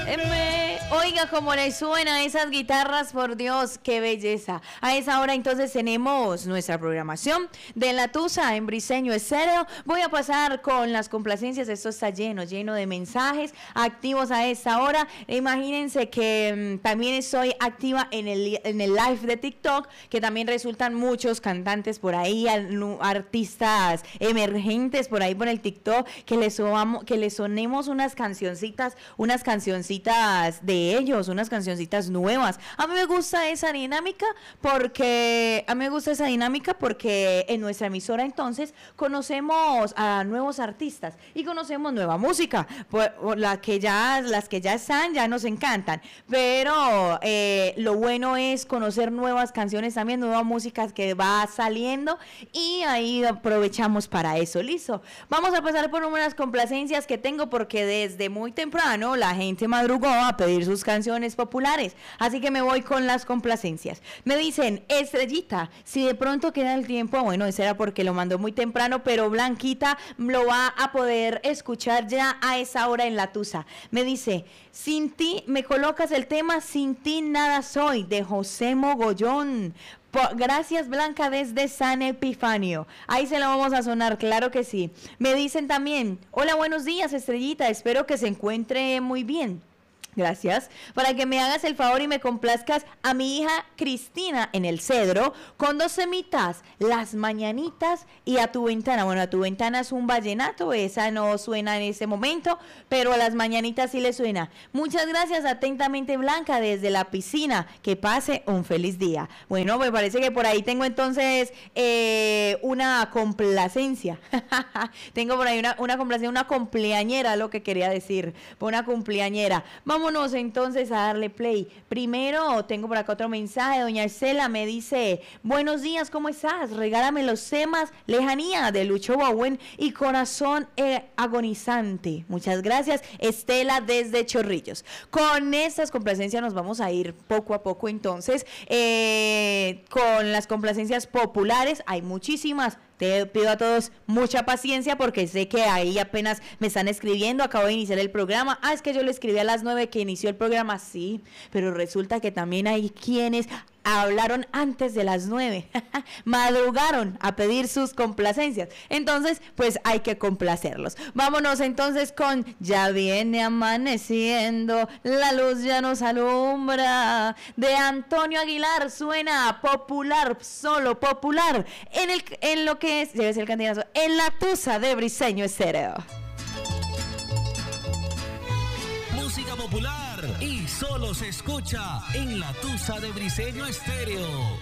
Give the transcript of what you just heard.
Oiga, como le suena esas guitarras, por Dios, qué belleza. A esa hora entonces tenemos nuestra programación de La Tusa en Briseño Estéreo. Voy a pasar con las complacencias. Esto está lleno de mensajes activos a esta hora. Imagínense que también estoy activa en el live de TikTok, que también resultan muchos cantantes por ahí, artistas emergentes por ahí por el TikTok, que les sonemos unas cancioncitas de ellos, unas cancioncitas nuevas. A mí me gusta esa dinámica porque en nuestra emisora entonces conocemos a nuevos artistas y conocemos nueva música. Las que ya están ya nos encantan, pero lo bueno es conocer nuevas canciones también, nueva música que va saliendo, y ahí aprovechamos para eso. Listo, vamos a pasar por unas complacencias que tengo, porque desde muy temprano la gente madrugó a pedir sus canciones populares, así que me voy con las complacencias. Me dicen: Estrellita, si de pronto queda el tiempo, bueno, ese era porque lo mandó muy temprano, pero Blanquita lo va a poder escuchar ya a esa hora en La Tusa. Me dice: sin ti, me colocas el tema Sin ti nada soy, de José Mogollón. Gracias, Blanca, desde San Epifanio. Ahí se lo vamos a sonar, claro que sí. Me dicen también: hola, buenos días, Estrellita, espero que se encuentre muy bien. Gracias. Para que me hagas el favor y me complazcas a mi hija Cristina en el Cedro con 2 semitas, Las Mañanitas y A tu Ventana. Bueno, A tu Ventana es un vallenato, esa no suena en ese momento, pero a Las Mañanitas sí le suena. Muchas gracias, atentamente, Blanca, desde la piscina. Que pase un feliz día. Bueno, me parece que por ahí tengo entonces una complacencia. Tengo por ahí una complacencia, una cumpleañera, lo que quería decir, una cumpleañera. Vámonos entonces a darle play. Primero tengo por acá otro mensaje. Doña Estela me dice: buenos días, ¿cómo estás? Regálame los temas Lejanía, de Lucho Bowen, y Corazón Agonizante. Muchas gracias, Estela, desde Chorrillos. Con estas complacencias nos vamos a ir poco a poco entonces con las complacencias populares. Hay muchísimas. Te pido a todos mucha paciencia, porque sé que ahí apenas me están escribiendo. Acabo de iniciar el programa. Es que yo le escribí a las 9 que inició el programa. Sí, pero resulta que también hay quienes hablaron antes de las 9, madrugaron a pedir sus complacencias. Entonces, pues hay que complacerlos. Vámonos entonces con Ya viene amaneciendo, la luz ya nos alumbra, de Antonio Aguilar. Suena popular, solo popular, en lo que es, debe ser el candidato, en La Tusa de Briseño Estéreo. Música popular y solo se escucha en La Tusa de Briseño Estéreo.